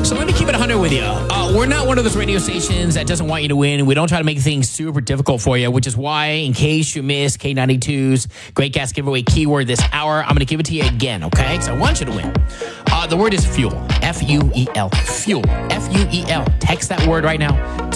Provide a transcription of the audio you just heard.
So let me keep it 100 with you. We're not one of those radio stations that doesn't want you to win. We don't try to make things super difficult for you, which is why, in case you missed K92's Great Gas Giveaway keyword this hour, I'm going to give it to you again, okay? So I want you to win. The word is fuel. F-U-E-L. Fuel. F-U-E-L. Text that word right now